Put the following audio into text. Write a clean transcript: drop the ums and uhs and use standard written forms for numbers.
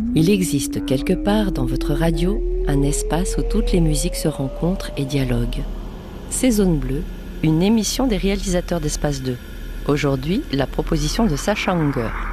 Il existe quelque part dans votre radio un espace où toutes les musiques se rencontrent et dialoguent. C'est Zone Bleue, une émission des réalisateurs d'Espace 2. Aujourd'hui, la proposition de Sacha Unger.